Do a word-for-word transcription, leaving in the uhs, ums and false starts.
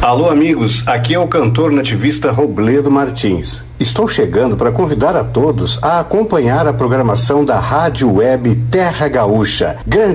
Alô, amigos, aqui é o cantor nativista Robledo Martins. Estou chegando para convidar a todos a acompanhar a programação da Rádio Web Terra Gaúcha. Grande